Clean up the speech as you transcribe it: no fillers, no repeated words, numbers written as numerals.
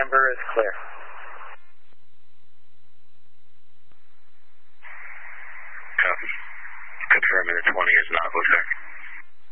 November is clear. Copy. Confirming the 20 is Novo, sir.